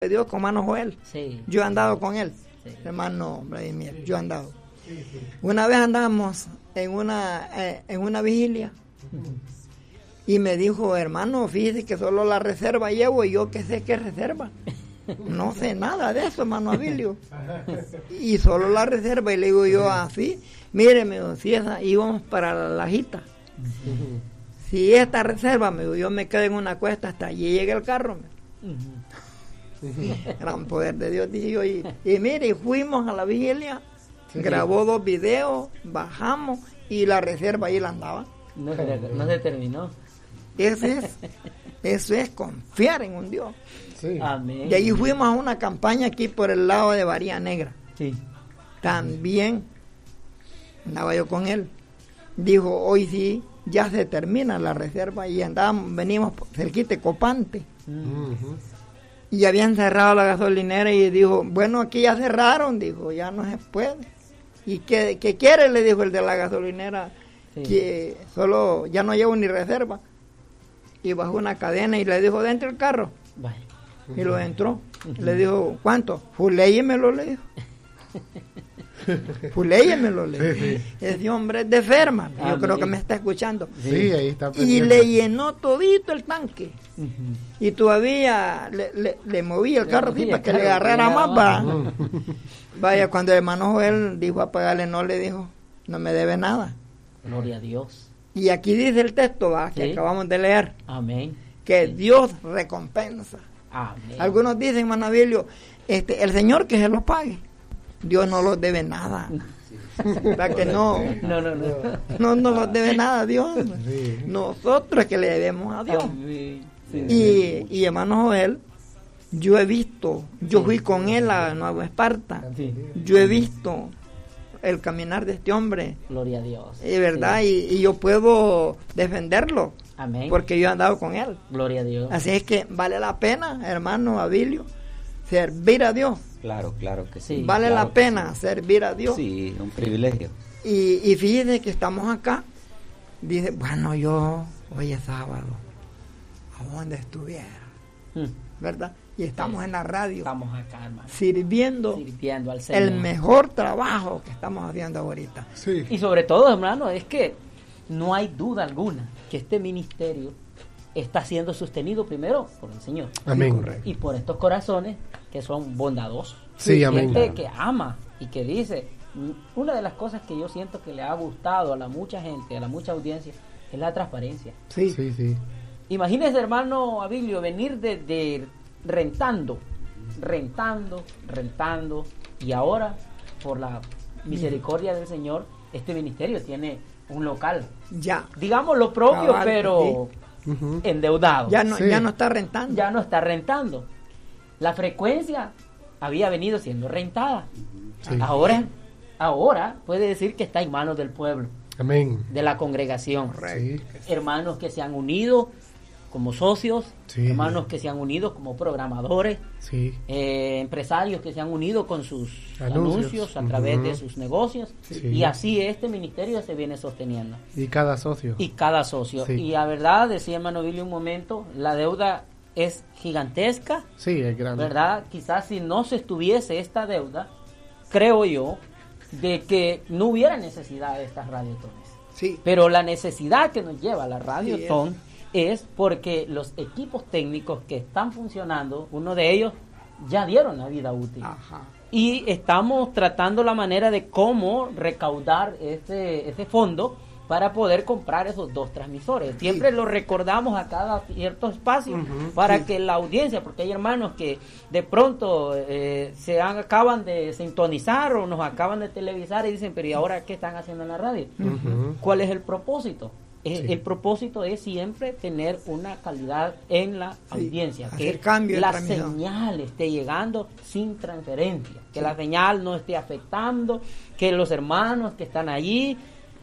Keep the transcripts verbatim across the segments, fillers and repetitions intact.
Dios con hermano Joel. Sí. Yo he andado con él, Sí. hermano Vladimir, yo he andado. Una vez andamos en una eh, en una vigilia y me dijo, hermano, fíjese que solo la reserva llevo y yo que sé qué reserva. No sé nada de eso, hermano Abilio. Y solo la reserva, y le digo yo así, mire, me dijo, si esa, íbamos para la Lajita. Si esta reserva, me dijo, yo me quedo en una cuesta hasta allí llega el carro. Gran poder de Dios, dije yo. Y, y mire, fuimos a la vigilia, sí, grabó dos videos, bajamos y la reserva ahí la andaba. No se, no se terminó. Eso es, eso es confiar en un Dios. Sí. Amén. De ahí fuimos a una campaña aquí por el lado de Bahía Negra. Sí. También andaba yo con él. Dijo, hoy sí, ya se termina la reserva y andábamos, venimos cerquita de Copante. Uh-huh. Y habían cerrado la gasolinera y dijo, bueno, aquí ya cerraron, dijo, ya no se puede. ¿Y qué, qué quiere? Le dijo el de la gasolinera, sí, que solo, ya no llevo ni reserva. Y bajó una cadena y le dijo, dentro del carro. Vaya. Y lo entró. Uh-huh. Le dijo, ¿cuánto? Fuléyemelo, le dijo. Fuléyemelo, le dijo. Sí, sí. Ese hombre es de Ferma. Yo ah, creo sí. que me está escuchando. Sí, ahí está. Y le llenó todito el tanque. Uh-huh. Y todavía le, le, le movía el le carro movía, así para que claro, le agarrara más. Va. Uh-huh. Vaya, cuando el hermano Joel dijo a pagarle, no le dijo, no me debe nada. Gloria a Dios. Y aquí dice el texto, va, que sí, acabamos de leer, amén, que sí, Dios recompensa. Amén. Algunos dicen, hermano Abilio, este, el Señor que se los pague. Dios no los debe nada. ¿Verdad que no? No, no, no. No nos los debe nada Dios. Sí. Nosotros que le debemos a Dios. Amén. Sí, Y, y hermano Joel, yo he visto, yo fui con él a Nueva Esparta, sí, yo he visto el caminar de este hombre, gloria a Dios, es verdad, sí, y, y yo puedo defenderlo, amén, porque yo he andado con él. gloria a Dios. Así es que vale la pena, hermano Abilio, servir a Dios. Claro, claro que sí. Sí, Vale claro la pena sí. servir a Dios. Sí, un privilegio. Y, y fíjese que estamos acá, dice, bueno, yo hoy es sábado, a donde estuviera, Hmm. ¿verdad? Y estamos Sí. en la radio, Estamos acá, hermano, sirviendo, sirviendo al Señor. el mejor trabajo que estamos haciendo ahorita. Sí. Y sobre todo, hermano, es que no hay duda alguna que este ministerio está siendo sostenido primero por el Señor. Amén. Y por estos corazones que son bondadosos. Sí, amén. Gente que ama y que dice, una de las cosas que yo siento que le ha gustado a la mucha gente, a la mucha audiencia, es la transparencia. Sí, Sí, sí. Imagínese, hermano Abilio, venir de, de rentando, rentando, rentando, y ahora, por la misericordia del Señor, este ministerio tiene un local, ya. digamos lo propio, Cabal, pero Uh-huh. endeudado. Ya no, Sí. ya no está rentando. Ya no está rentando. La frecuencia había venido siendo rentada. Sí. Ahora, ahora puede decir que está en manos del pueblo, Amén. de la congregación. Sí. Hermanos que se han unido como socios, Sí. hermanos que se han unido como programadores, Sí. eh, empresarios que se han unido con sus Anuncios. anuncios, a través Ujú. de sus negocios, Sí. y así este ministerio se viene sosteniendo. Y cada socio. Y cada socio. Sí. Y la verdad, decía hermano Billy un momento, la deuda es gigantesca, Sí, es grande. ¿verdad? Quizás si no se estuviese esta deuda, creo yo, de que no hubiera necesidad de estas radiotones. Sí, Pero la necesidad que nos lleva a la Sí, radiotón es porque los equipos técnicos que están funcionando, uno de ellos ya dieron la vida útil. ajá. Y estamos tratando la manera de cómo recaudar ese, ese fondo para poder comprar esos dos transmisores. Siempre Sí. lo recordamos a cada cierto espacio Ujú, para sí. que la audiencia, porque hay hermanos que de pronto eh, se han- acaban de sintonizar o nos acaban de televisar y dicen, pero ¿y ahora qué están haciendo en la radio? Ujú. ¿Cuál es el propósito? Eh, Sí. El propósito es siempre tener una calidad en la Sí, audiencia, hacer que cambio en la transmisión. señal esté llegando sin transferencia, que la señal no esté afectando, que los hermanos que están allí,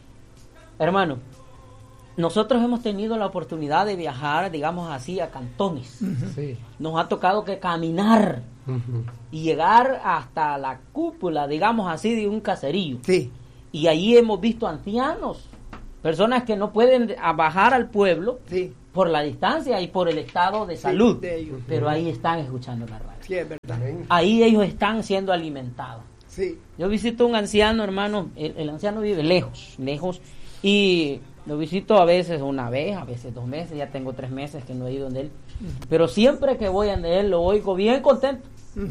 hermano, nosotros hemos tenido la oportunidad de viajar, digamos así, a cantones. Sí. Nos ha tocado que caminar Ujú. y llegar hasta la cúpula, digamos así, de un caserío. Sí, Y ahí hemos visto ancianos Personas que no pueden a bajar al pueblo Sí. por la distancia y por el estado de salud. de ellos. Pero ahí están escuchando la radio. Sí, es verdad. Ahí ellos están siendo alimentados. Sí. Yo visito a un anciano, hermano. El, el anciano vive lejos, lejos. Y lo visito a veces una vez, a veces dos meses. Ya tengo tres meses que no he ido donde él. Pero siempre que voy donde él, lo oigo bien contento.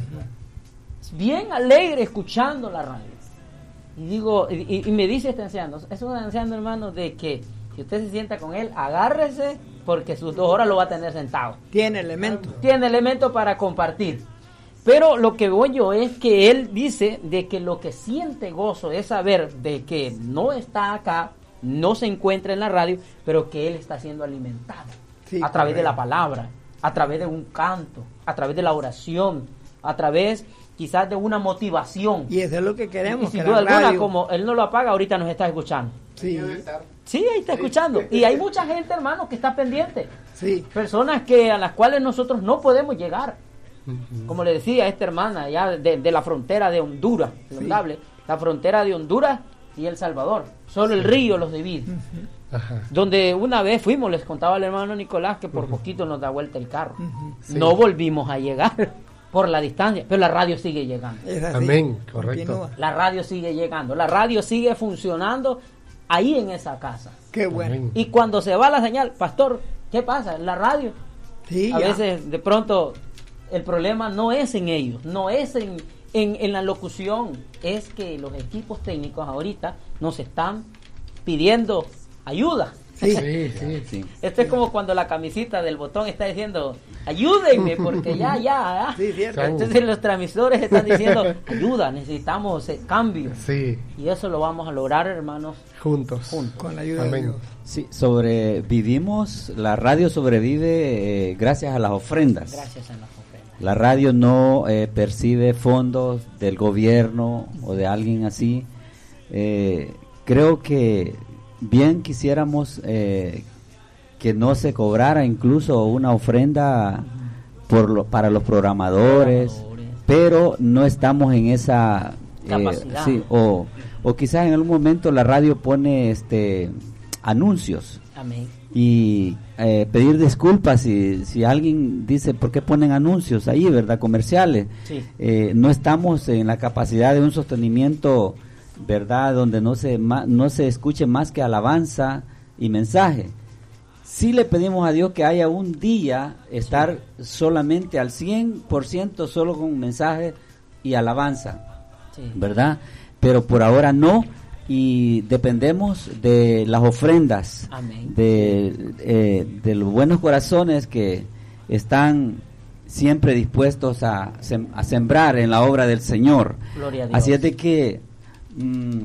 Bien alegre escuchando la radio. Y digo, y, y me dice este anciano, es un anciano, hermano, de que si usted se sienta con él, agárrese, porque sus dos horas lo va a tener sentado. Tiene elementos. Tiene elementos para compartir. Pero lo que voy yo es que él dice de que lo que siente gozo es saber de que no está acá, no se encuentra en la radio, pero que él está siendo alimentado Sí, a través correcto. de la palabra, a través de un canto, a través de la oración, a través quizás de una motivación. Y eso es lo que Y queremos. sin que duda la alguna, radio- como él no lo apaga, ahorita nos está escuchando. Sí, Sí, ahí está escuchando. Y hay mucha gente, hermano, que está pendiente. sí. Personas que a las cuales nosotros no podemos llegar. Como le decía a esta hermana allá de, de la frontera de Honduras, Londable, la frontera de Honduras y El Salvador. Solo el río los divide. Ajá. Donde una vez fuimos, les contaba al hermano Nicolás que por poquito nos da vuelta el carro. Sí. No volvimos a llegar por la distancia, pero la radio sigue llegando. Es así. Amén, correcto. Continúa. La radio sigue llegando, la radio sigue funcionando ahí en esa casa. Qué bueno. Amén. Y cuando se va la señal, pastor, ¿qué pasa? La radio, Sí, a ya. veces de pronto el problema no es en ellos, no es en, en, en la locución, es que los equipos técnicos ahorita nos están pidiendo ayuda. Sí. Sí, sí. Sí. Esto es como cuando la camisita del botón está diciendo, ayúdenme, porque ya, ya, ya. Sí, cierto. Entonces los transmisores están diciendo, ayuda, necesitamos eh, cambio. Sí, Y eso lo vamos a lograr, hermanos, juntos. juntos. Con la ayuda de Amén. Dios. Sí, sobrevivimos, la radio sobrevive eh, gracias a las ofrendas. Gracias a las ofrendas. La radio no eh, percibe fondos del gobierno o de alguien así. Eh, creo que bien quisiéramos eh, que no se cobrara incluso una ofrenda por lo, para los programadores, Programadores. pero no estamos en esa eh, Capacidad. sí, o, o quizás en algún momento la radio pone este anuncios Amén. y eh, pedir disculpas si, si alguien dice por qué ponen anuncios ahí, ¿verdad? Comerciales. Sí. Eh, no estamos en la capacidad de un sostenimiento, ¿verdad? Donde no se, ma- no se escuche más que alabanza y mensaje. Sí le pedimos a Dios que haya un día estar solamente al cien por ciento solo con mensaje y alabanza, Sí. ¿verdad? Pero por ahora no, y dependemos de las ofrendas, Amén. de, eh, de los buenos corazones que están siempre dispuestos a, sem- a sembrar en la obra del Señor. Gloria a Dios. Así es de que mm,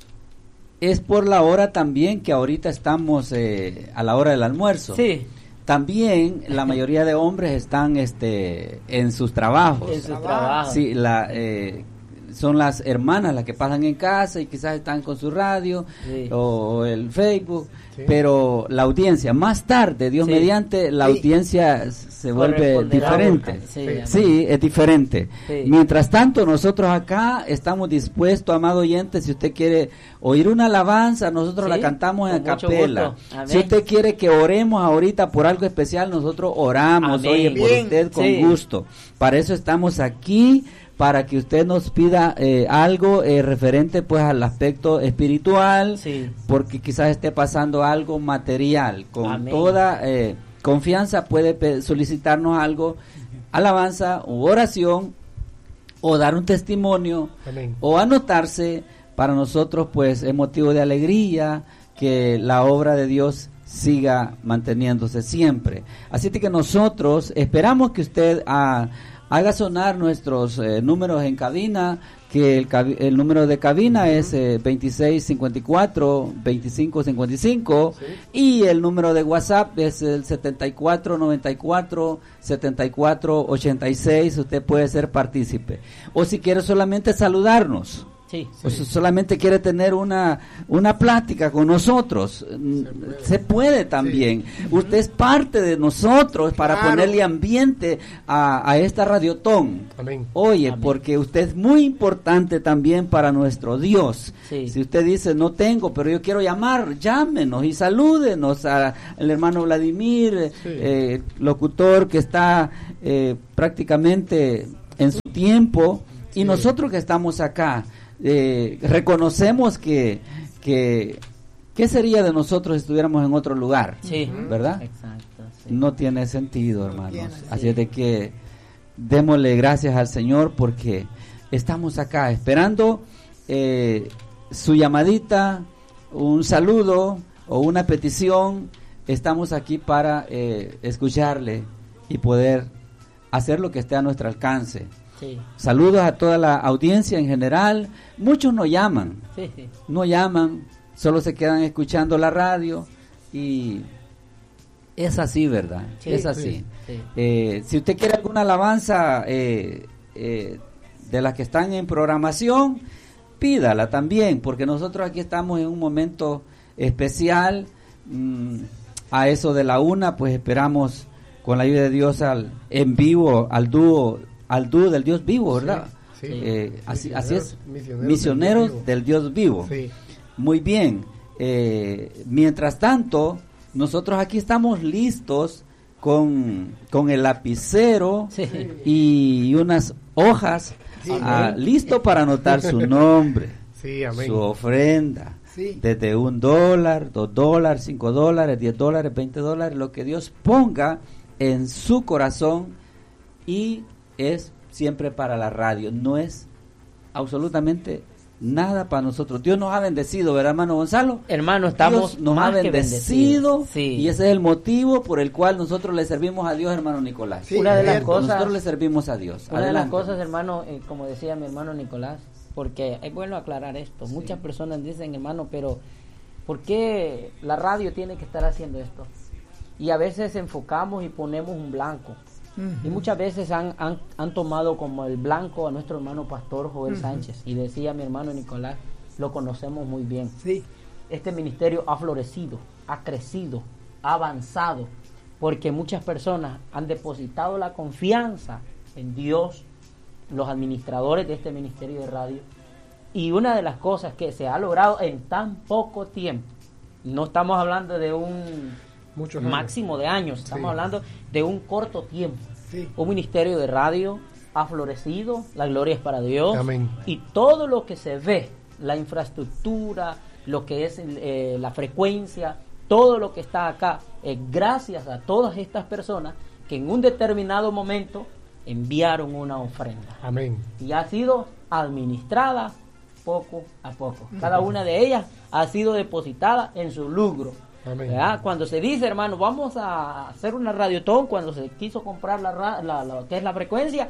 es por la hora también que ahorita estamos eh, a la hora del almuerzo. Sí, También la mayoría de hombres están este, en sus trabajos. en su trabajo. Sí, la, eh, son las hermanas las que pasan en casa y quizás están con su radio Sí. o, o el Facebook, Sí. pero la audiencia, más tarde, Dios Sí. mediante, la Sí. audiencia se vuelve Corresponderá. diferente. Sí, Sí, amén. es diferente. Sí. Mientras tanto, nosotros acá estamos dispuestos, amado oyente, si usted quiere oír una alabanza, nosotros Sí, la cantamos en con mucho capela. gusto. Amén. Si usted quiere que oremos ahorita por algo especial, nosotros oramos, Amén. oye, por Bien. usted con Sí. gusto. Para eso estamos aquí, para que usted nos pida eh, algo eh, referente pues al aspecto espiritual, Sí. porque quizás esté pasando algo material. Con Amén. toda eh, confianza puede pe- solicitarnos algo, alabanza u oración, o dar un testimonio, Amén. o anotarse. Para nosotros pues es motivo de alegría que la obra de Dios siga manteniéndose siempre. Así que nosotros esperamos que usted ah, haga sonar nuestros eh, números en cabina, que el, cabi- el número de cabina es eh, veintiséis cincuenta y cuatro, veinticinco cincuenta y cinco, y el número de WhatsApp es el setenta y cuatro noventa y cuatro, setenta y cuatro ochenta y seis. Usted puede ser partícipe. O si quiere solamente saludarnos. Sí. O sea, solamente quiere tener una, una plática con nosotros. Se puede, Se puede también. Sí. Usted es parte de nosotros para claro. ponerle ambiente a, a esta radiotón. Amén. Oye, Amén. Porque usted es muy importante también para nuestro Dios. Sí. Si usted dice, no tengo, pero yo quiero llamar, llámenos y salúdenos al hermano Vladimir, sí. eh, locutor que está eh, prácticamente en su tiempo, sí. y nosotros que estamos acá. Eh, reconocemos que, que ¿qué sería de nosotros si estuviéramos en otro lugar? Sí. ¿Verdad? Exacto. Sí. No tiene sentido, hermanos. Tiene, Así sí. es de que démosle gracias al Señor porque estamos acá esperando eh, su llamadita, un saludo o una petición. Estamos aquí para eh, escucharle y poder hacer lo que esté a nuestro alcance. Sí. Saludos a toda la audiencia en general. Muchos no llaman, sí, sí. no llaman, solo se quedan escuchando la radio y es así, ¿verdad? Sí, es así. Sí, sí. Eh, si usted quiere alguna alabanza eh, eh, de las que están en programación, pídala también, porque nosotros aquí estamos en un momento especial. Mm, a eso de la una, pues esperamos con la ayuda de Dios al en vivo, al dúo. al dúo del Dios vivo, ¿verdad? Sí, sí. Eh, así, así es, misioneros, misioneros del Dios vivo. Del Dios vivo. Sí. Muy bien. Eh, mientras tanto, nosotros aquí estamos listos con, con el lapicero sí. y unas hojas, sí. ah, listo para anotar su nombre, sí, amén. Su ofrenda, sí. desde un dólar, dos dólares, cinco dólares, diez dólares, veinte dólares, lo que Dios ponga en su corazón y es siempre para la radio, no es absolutamente nada para nosotros. Dios nos ha bendecido, ¿verdad, hermano Gonzalo? Hermano, estamos Dios nos más ha bendecido, sí. y ese es el motivo por el cual nosotros le servimos a Dios, hermano Nicolás. Sí, una de las cosas, nosotros le servimos a Dios. Una Adelante. de las cosas, hermano, eh, como decía mi hermano Nicolás, porque es bueno aclarar esto. Sí. Muchas personas dicen, hermano, pero ¿por qué la radio tiene que estar haciendo esto? Y a veces enfocamos y ponemos un blanco. Uh-huh. Y muchas veces han, han, han tomado como el blanco a nuestro hermano pastor Joel uh-huh. Sánchez. Y decía mi hermano Nicolás, lo conocemos muy bien. Sí. Este ministerio ha florecido, ha crecido, ha avanzado, porque muchas personas han depositado la confianza en Dios, los administradores de este ministerio de radio. Y una de las cosas que se ha logrado en tan poco tiempo, no estamos hablando de un Muchos máximo años. de años, estamos sí. hablando de un corto tiempo. Sí. Un ministerio de radio ha florecido, la gloria es para Dios. Amén. Y todo lo que se ve, la infraestructura, lo que es eh, la frecuencia, todo lo que está acá, es gracias a todas estas personas que en un determinado momento enviaron una ofrenda. Amén. Y ha sido administrada poco a poco. Cada una de ellas ha sido depositada en su lucro. Amén. Cuando se dice, hermano, vamos a hacer una radiotón, cuando se quiso comprar la, la, la que es la frecuencia,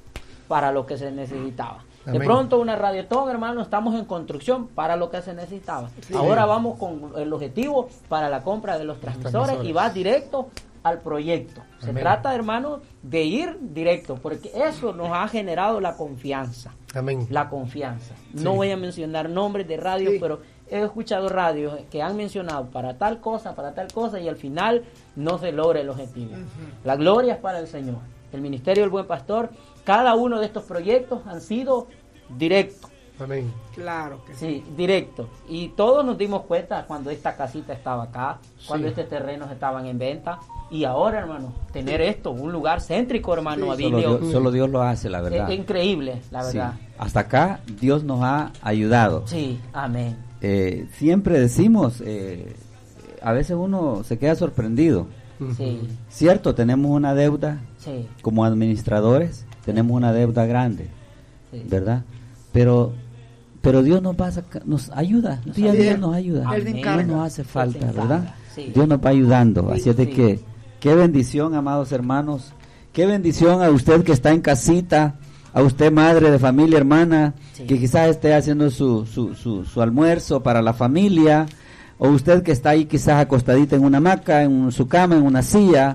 para lo que se necesitaba. Amén. De pronto una radiotón, hermano, estamos en construcción para lo que se necesitaba. Sí. Ahora vamos con el objetivo para la compra de los transmisores, transmisores. Y va directo al proyecto. Se Amén. Trata, hermano, de ir directo, porque eso nos ha generado la confianza. Amén. La confianza. Sí. No voy a mencionar nombres de radio, sí. pero he escuchado radios que han mencionado para tal cosa, para tal cosa, y al final no se logra el objetivo. Uh-huh. La gloria es para el Señor. El Ministerio del Buen Pastor, cada uno de estos proyectos han sido directos. Amén. Claro que sí. Sí, directo. Y todos nos dimos cuenta cuando esta casita estaba acá, cuando sí. este terrenos estaban en venta. Y ahora, hermano, tener sí. esto, un lugar céntrico, hermano, sí, solo, Dios, solo Dios lo hace, la verdad. Es increíble, la verdad. Sí. Hasta acá Dios nos ha ayudado. Sí, amén. Eh, siempre decimos, eh, a veces uno se queda sorprendido. Sí. Cierto, tenemos una deuda, sí. como administradores, tenemos una deuda grande, sí. ¿verdad? Pero pero Dios nos va a sacar, nos ayuda, nos día a día nos ayuda. Dios nos hace falta, ¿verdad? Sí. Dios nos va ayudando, sí, así es de sí. que, qué bendición, amados hermanos, qué bendición a usted que está en casita, a usted madre de familia, hermana, sí. que quizás esté haciendo su, su, su, su almuerzo para la familia, o usted que está ahí quizás acostadita en una hamaca, en su cama, en una silla,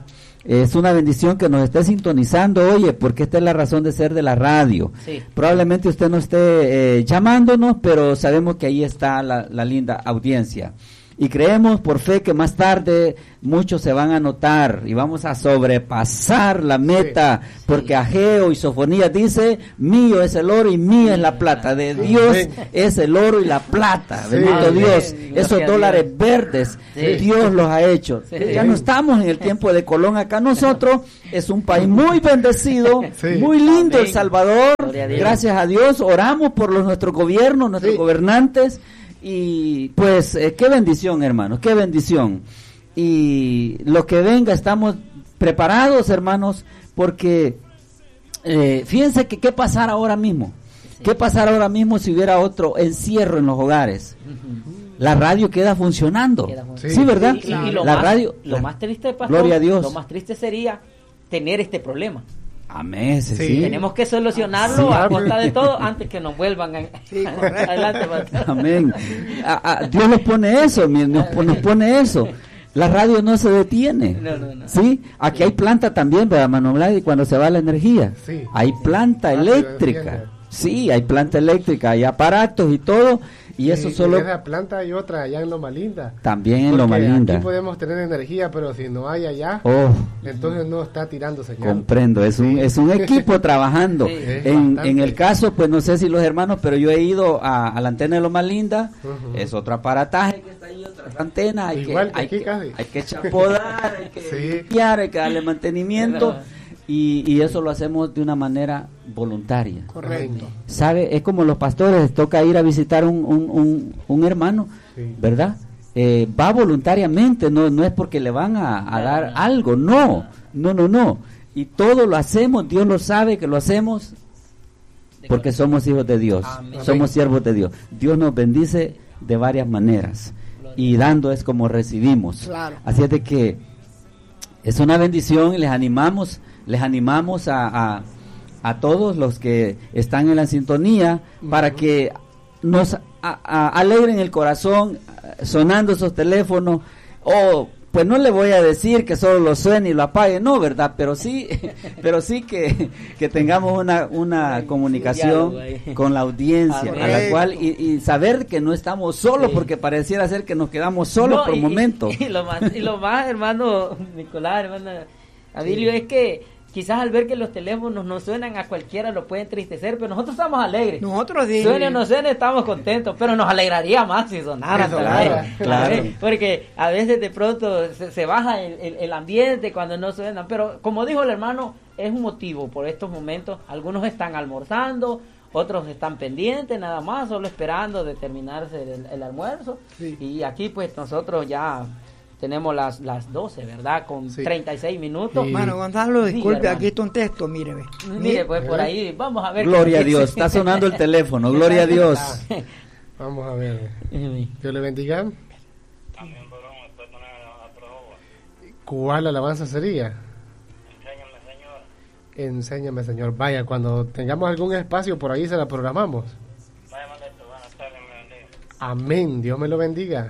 es una bendición que nos esté sintonizando, oye, porque esta es la razón de ser de la radio. Sí. Probablemente usted no esté eh, llamándonos, pero sabemos que ahí está la, la linda audiencia. Y creemos por fe que más tarde muchos se van a anotar y vamos a sobrepasar la meta, sí, porque sí. Ageo y Sofonías dice, mío es el oro y mía es la plata, de sí. Dios sí. es el oro y la plata, sí. bendito sí. Dios, sí. esos dólares Dios. verdes, sí. Dios los ha hecho. Sí. Ya no estamos en el tiempo de Colón acá, nosotros es un país muy bendecido, sí. muy lindo. Amén. El Salvador, a gracias a Dios, oramos por los, nuestros gobiernos, nuestros sí. gobernantes. Y pues, eh, qué bendición, hermanos, qué bendición. Y lo que venga, estamos preparados, hermanos, porque eh, fíjense que qué pasará ahora mismo. Sí. ¿Qué pasará ahora mismo si hubiera otro encierro en los hogares? Uh-huh. La radio queda funcionando. Queda funcionando. Sí. sí, ¿verdad? Sí, claro. Y lo, la más, radio, lo la, más triste, pastor, gloria a Dios. Lo más triste sería tener este problema. Amén, sí. sí. Tenemos que solucionarlo sí, a costa de todo antes que nos vuelvan a... sí, adelante, pastor. Amén. A, a, Dios nos pone eso, nos, nos pone eso. La radio no se detiene. No, no, no. ¿Sí? Aquí hay planta también, ¿verdad, Manuel? Cuando se va la energía. Sí. Hay planta eléctrica. Sí, hay planta eléctrica, hay aparatos y todo. Y eso sí, solo... esa planta hay otra allá en Loma Linda. También en Loma Linda. Aquí podemos tener energía, pero si no hay allá, oh, entonces no está tirando señal. Comprendo, es un, es un equipo trabajando. Sí, en, en el caso, pues no sé si los hermanos, pero yo he ido a, a la antena de Loma Linda, uh-huh. es otro aparataje que está ahí, otra antena, hay Igual que, que hay aquí que, casi. Hay que chapodar, hay que sí. limpiar, hay que darle mantenimiento. Y, y eso lo hacemos de una manera voluntaria. Correcto. ¿Sabe? Es como los pastores, toca ir a visitar un, un, un, un hermano, sí. ¿verdad? Eh, va voluntariamente, no, no es porque le van a, a dar algo, no, no, no, no. Y todo lo hacemos, Dios lo sabe que lo hacemos porque somos hijos de Dios, Amén. Somos siervos de Dios. Dios nos bendice de varias maneras y dando es como recibimos. Claro. Así es de que es una bendición y les animamos Les animamos a, a, a todos los que están en la sintonía para que nos a, a, alegren el corazón sonando esos teléfonos. O oh, pues no le voy a decir que solo lo suene y lo apague, no, ¿verdad? Pero sí, pero sí que, que tengamos una, una comunicación con la audiencia, a la cual y, y saber que no estamos solos, sí. porque pareciera ser que nos quedamos solos no, por y, momentos. Y, y, lo más, y lo más, hermano Nicolás, hermano Abilio, sí. es que quizás al ver que los teléfonos no suenan, a cualquiera lo puede entristecer, pero nosotros estamos alegres. Nosotros sí. Suene o no suene, estamos contentos, pero nos alegraría más si sonara. Claro, claro. Porque a veces de pronto se, se baja el, el, el ambiente cuando no suenan, pero como dijo el hermano, es un motivo por estos momentos. Algunos están almorzando, otros están pendientes nada más, solo esperando de terminarse el, el almuerzo. Sí. Y aquí pues nosotros ya... tenemos las las doce, ¿verdad? Con sí. treinta y seis minutos. Sí. Mano, Gonzalo, disculpe, sí, aquí está un texto, mire. Ve. Mire, pues por ahí, vamos a ver. Gloria a Dios, está sonando el teléfono, gloria a Dios. Vamos a ver. Dios le bendiga. ¿Cuál alabanza sería? Enséñame, Señor. Enséñame, Señor. Vaya, cuando tengamos algún espacio por ahí se la programamos. Vaya, mandato, buenas tardes, me bendiga. Amén, Dios me lo bendiga.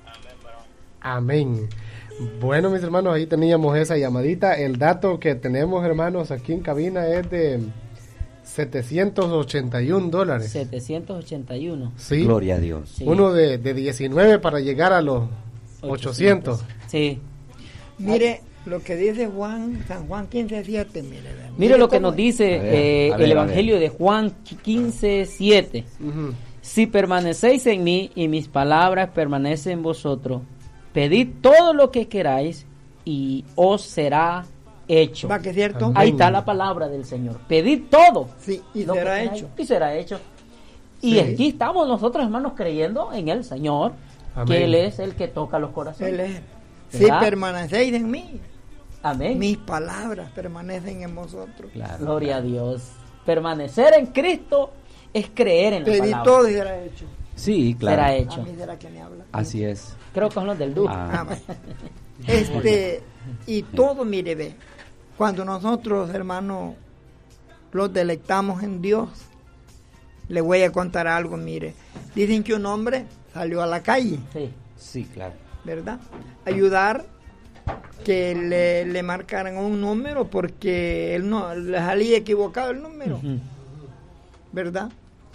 Amén. Bueno, mis hermanos, ahí teníamos esa llamadita. El dato que tenemos, hermanos, aquí en cabina es de setecientos ochenta y un dólares. setecientos ochenta y uno. Sí. Gloria a Dios. Sí. Uno de, de diecinueve para llegar a los ochocientos. Sí. Mire lo que dice Juan, San Juan quince siete. Mire, mire, mire lo que nos dice ver, eh, ver, el Evangelio de Juan quince siete. Uh-huh. Si permanecéis en mí y mis palabras permanecen en vosotros, pedid todo lo que queráis y os será hecho. ¿Va que es cierto? Amén. Ahí está la palabra del Señor. Pedid todo. Sí, y será hecho. Y será hecho. Y sí. Aquí estamos nosotros, hermanos, creyendo en el Señor, Amén. Que Él es el que toca los corazones. Él es. Si permanecéis en mí, Amén. Mis palabras permanecen en vosotros. Claro, Gloria claro. a Dios. Permanecer en Cristo es creer en la Pedid palabra. todo y será hecho. Sí, claro. Será hecho. A mí será que me habla. Así es. Creo que son los del dulce. Ah. Este, y todo, mire, ve, cuando nosotros, hermanos, los deleitamos en Dios, le voy a contar algo, mire. Dicen que un hombre salió a la calle. Sí. Sí, claro. ¿Verdad? Ayudar que le, le marcaran un número porque él no le salía equivocado el número, Ujú. ¿verdad?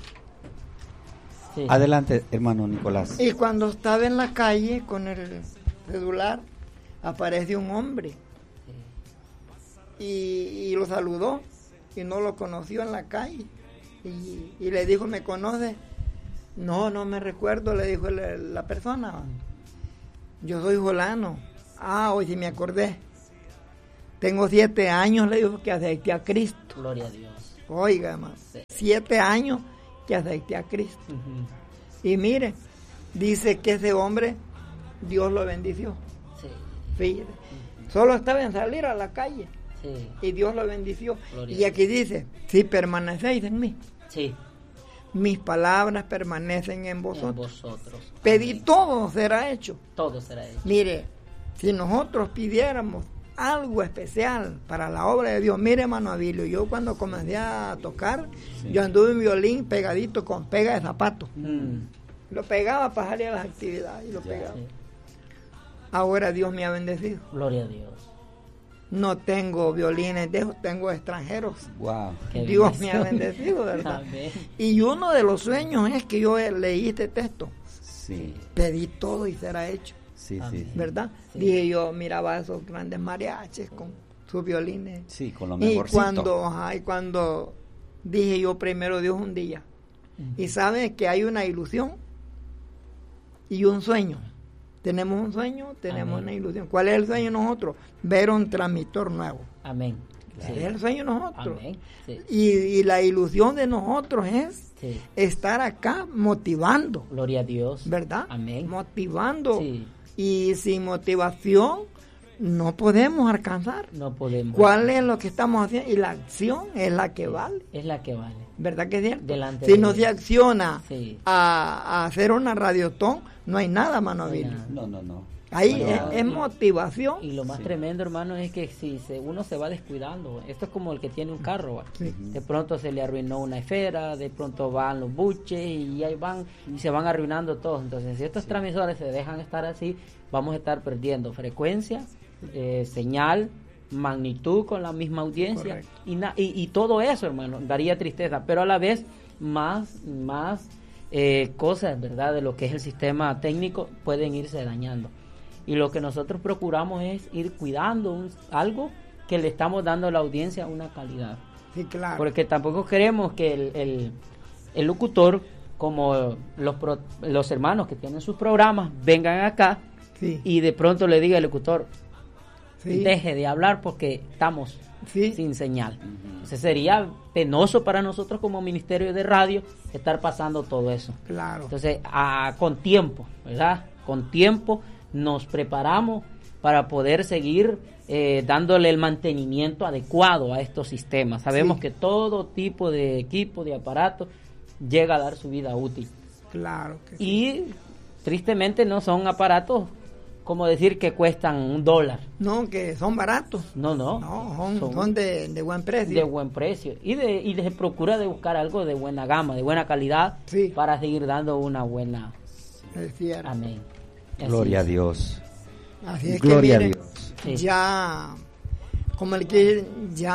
Sí. Adelante, hermano Nicolás. Y cuando estaba en la calle con el celular, apareció un hombre y, y lo saludó y no lo conoció en la calle y, y le dijo, ¿me conoce? No, no me recuerdo, le dijo la, la persona. Yo soy Jolano. Ah, hoy sí me acordé. Tengo siete años, le dijo, que acepté a Cristo. Gloria a Dios. Oiga, hermano, Sí. siete años que acepté a Cristo. Ujú. Y mire, dice que ese hombre, Dios lo bendició. Sí, Fíjate. Solo estaba en salir a la calle sí, y Dios lo bendició. Gloria Y a aquí dice, si permanecéis en mí, sí. mis palabras permanecen en En vosotros. vosotros. Pedí Amén. todo, será hecho. Todo será hecho. Mire, si nosotros pidiéramos algo especial para la obra de Dios, mire, hermano Abilio, yo cuando comencé a tocar, Sí. yo anduve en violín pegadito con pega de zapato. Mm. Lo pegaba para salir a las actividades y lo Ya. pegaba. Sí. Ahora Dios me ha bendecido. Gloria a Dios. No tengo violines de esos, tengo extranjeros. Wow. Qué Dios me ha bendición. bendecido, ¿verdad? Amén. Y uno de los sueños es que yo leí este texto. Sí, Pedí todo y será hecho, sí, sí. Amén. Sí, ¿verdad? Sí. Dije yo, miraba esos grandes mariachis con sus violines. sí, con lo Y mejorcito. cuando, ajá, y cuando dije yo, primero Dios un día. Y sabe que hay una ilusión y un sueño. Tenemos un sueño, tenemos Amén. una ilusión. ¿Cuál es el sueño de nosotros? Ver un transmisor nuevo. Amén. Ese es el sueño de nosotros. Amén. Sí. Y, y la ilusión de nosotros es Sí. estar acá motivando, Gloria a Dios. ¿verdad? Amén. Motivando. Sí. Y sin motivación no podemos alcanzar. No podemos. ¿Cuál es lo que estamos haciendo? Y la acción es la que vale. Es la que vale. ¿Verdad que es cierto? Delante Si de no Dios. se acciona Sí. a, a hacer una radiotón, no hay nada, mano No hay Abilio. nada. No, no, no. Ahí Bueno, es, es y- motivación. Y lo más Sí. tremendo, hermano, es que si se, uno se va descuidando, esto es como el que tiene un carro, ¿va? Sí. De pronto se le arruinó una esfera, de pronto van los buches y ahí van y se van arruinando todos. Entonces, si estos transmisores se dejan estar así, vamos a estar perdiendo frecuencia, eh, señal, magnitud con la misma audiencia Correcto. y, na- y, y todo eso, hermano, daría tristeza, pero a la vez más, más eh, cosas, ¿verdad? De lo que es el sistema técnico pueden irse dañando. Y lo que nosotros procuramos es ir cuidando un- algo que le estamos dando a la audiencia una calidad. Sí, claro. Porque tampoco queremos que el, el, el locutor, como los, pro- los hermanos que tienen sus programas, vengan acá Sí, y de pronto le diga al locutor, sí, deje de hablar porque estamos sí. sin señal. Entonces sería penoso para nosotros como Ministerio de Radio estar pasando todo eso. Claro. Entonces, a- con tiempo, ¿verdad? Con tiempo nos preparamos para poder seguir eh, dándole el mantenimiento adecuado a estos sistemas. Sabemos Sí. que todo tipo de equipo, de aparato, llega a dar su vida útil. Claro que sí. Y tristemente no son aparatos como decir que cuestan un dólar. No, que son baratos. No, no. No, son, Son son de, de buen precio. de buen precio. Y de y de procura de buscar algo de buena gama, de buena calidad, Sí. para seguir dando una buena. Es cierto. Amén. Así Gloria a es. Dios. Así es Gloria a que miren, Dios. Sí. ya, como el que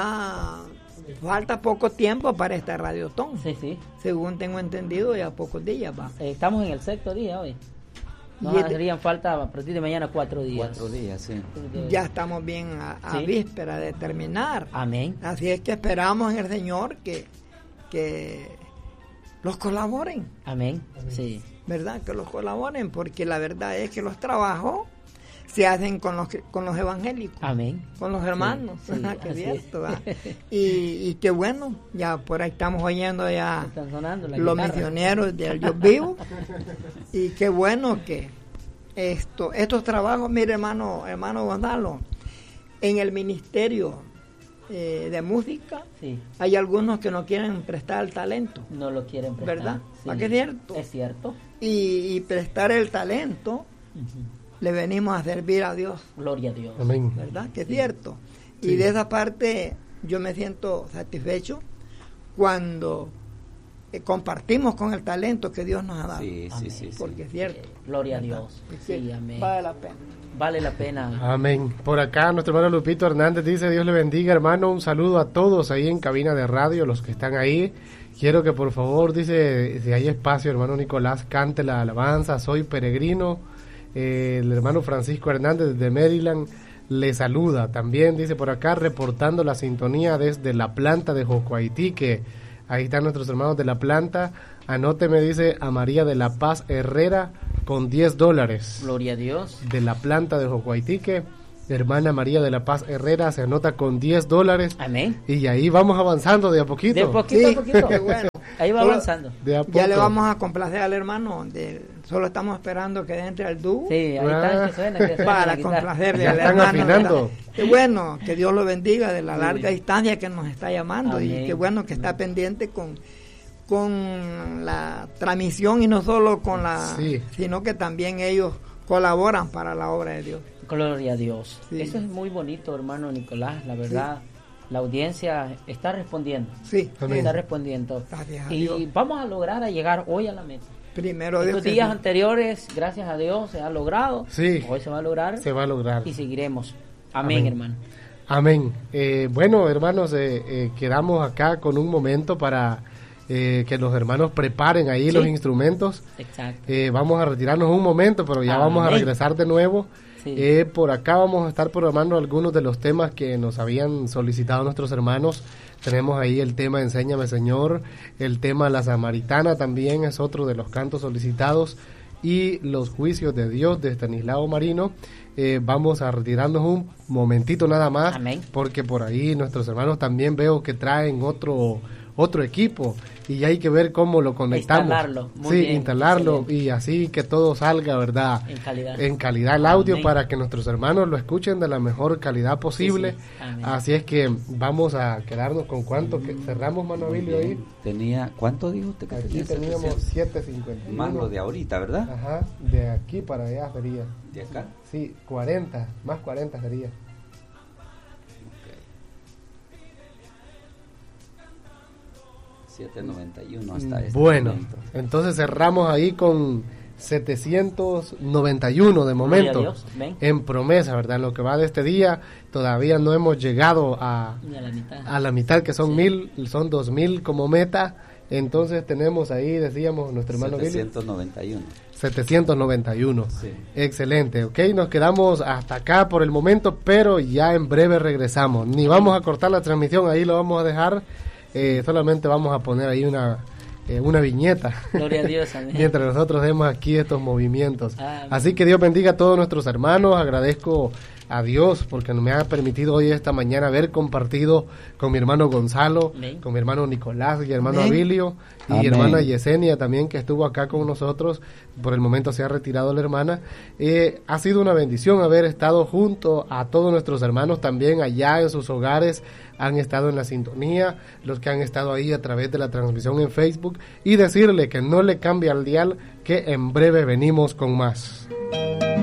ya falta poco tiempo para esta radiotón. Sí, sí. Según tengo entendido, ya pocos días va. Eh, estamos en el sexto día hoy. Nos Y este- harían falta a partir de mañana cuatro días. Cuatro días, sí. Ya estamos bien a, a Sí. víspera de terminar. Amén. Así es que esperamos en el Señor que, que los colaboren, Amén. Sí. ¿verdad? Que los colaboren, porque la verdad es que los trabajos se hacen con los que- con los evangélicos, Amén. con los hermanos, Sí, ¿verdad? sí, Que así es es. cierto, ¿verdad? Y, y qué bueno, ya por ahí estamos oyendo ya Están sonando la los guitarra. misioneros del Dios vivo, y qué bueno que esto, estos trabajos, mire hermano, hermano Gonzalo, en el ministerio eh, de música, Sí. hay algunos que no quieren prestar el talento, No lo quieren prestar. ¿verdad? Sí. ¿A qué es cierto? Es cierto. y, y prestar el talento, Ujú. le venimos a servir a Dios, Gloria a Dios. Amén. ¿verdad? Que es cierto. Y Sí. de esa parte yo me siento satisfecho cuando eh, compartimos con el talento que Dios nos ha dado. Sí, sí, sí, sí. Porque es cierto. Gloria a Dios. Es que Sí, amén. vale la pena. Vale la pena. Amén. Por acá nuestro hermano Lupito Hernández dice, Dios le bendiga, hermano, un saludo a todos ahí en cabina de radio, los que están ahí. Quiero que por favor, dice, si hay espacio, hermano Nicolás, cante la alabanza, soy peregrino. Eh, el hermano Francisco Hernández de Maryland le saluda. También dice por acá, reportando la sintonía desde la planta de Jocoaití, que ahí están nuestros hermanos de la planta. Anóteme, dice, a María de la Paz Herrera con diez dólares. Gloria a Dios. De la planta de Jocoaitique, hermana María de la Paz Herrera se anota con diez dólares. Amén. Y ahí vamos avanzando de a poquito. De poquito Sí, a poquito. qué bueno. Ahí va Solo- avanzando. De a Ya le poco. vamos a complacer al hermano. de- solo estamos esperando que entre al dúo. Sí, ahí está, que suena, que suena Para la guitarra. complacerle Ya al están hermano. afinando. ¿verdad? Qué bueno, que Dios lo bendiga de la Sí. larga distancia que nos está llamando. Amén. Y qué bueno que está pendiente con, con la transmisión y no solo con la, Sí. sino que también ellos colaboran para la obra de Dios. Gloria a Dios. Sí. Eso es muy bonito, hermano Nicolás. La verdad, la audiencia está respondiendo. Sí, Amén. Está respondiendo. Gracias a Y Dios. vamos a lograr a llegar hoy a la meta. Primero Dios. Estos que días sí. anteriores, gracias a Dios, se ha logrado. Sí. Hoy se va a lograr Se va a lograr. y seguiremos. Amén, Amén. hermano. Amén. Eh, bueno, hermanos, eh, eh, quedamos acá con un momento para eh, que los hermanos preparen ahí Sí. los instrumentos. Exacto. Eh, vamos a retirarnos un momento, pero ya vamos a Amén. regresar de nuevo. Sí. Eh, por acá vamos a estar programando algunos de los temas que nos habían solicitado nuestros hermanos. Tenemos ahí el tema Enséñame Señor, el tema La Samaritana también es otro de los cantos solicitados, y los juicios de Dios de Estanislao Marino. Eh, vamos a retirarnos un momentito nada más, Amén. porque por ahí nuestros hermanos también veo que traen otro otro equipo y hay que ver cómo lo conectamos. Instalarlo, muy sí, bien, instalarlo excelente. y así que todo salga, ¿verdad? En calidad. En calidad el audio, Amén. para que nuestros hermanos lo escuchen de la mejor calidad posible. Sí, sí. Amén. Así es que vamos a quedarnos con cuánto que cerramos, Muy Manovilio, ahí. bien. Tenía, ¿cuánto dijo usted que Aquí tenía? teníamos setecientos. siete cincuenta y uno. Más lo de ahorita, ¿verdad? Ajá, de aquí para allá sería. De acá. Sí, cuarenta, más cuarenta sería. siete noventa y uno hasta este Bueno, momento. entonces cerramos ahí con setecientos noventa y uno de Gloria a momento. Dios. Amén. En promesa, ¿verdad? En lo que va de este día, todavía no hemos llegado a, Y a la mitad. a la mitad, que son Sí. mil, son dos mil como meta. Entonces tenemos ahí, decíamos nuestro hermano Billy, setecientos noventa y uno. setecientos noventa y uno. Sí. Excelente, ok, nos quedamos hasta acá por el momento, pero ya en breve regresamos. Ni vamos a cortar la transmisión, ahí lo vamos a dejar, eh, solamente vamos a poner ahí una, eh, una viñeta. Gloria a Dios. Amén. Mientras nosotros vemos aquí estos movimientos. Amén. Así que Dios bendiga a todos nuestros hermanos. Agradezco a Dios porque me ha permitido hoy esta mañana haber compartido con mi hermano Gonzalo, Amén. con mi hermano Nicolás y hermano Amén. Abilio y Amén. hermana Yesenia también, que estuvo acá con nosotros. Por el momento se ha retirado la hermana. Eh, ha sido una bendición haber estado junto a todos nuestros hermanos también allá en sus hogares. Han estado en la sintonía, los que han estado ahí a través de la transmisión en Facebook, y decirle que no le cambie al dial, que en breve venimos con más.